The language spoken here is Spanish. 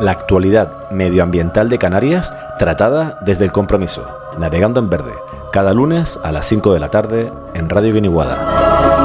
la actualidad medioambiental de Canarias tratada desde el compromiso. Navegando en Verde, cada lunes a las 5 de la tarde en Radio Guiniguada.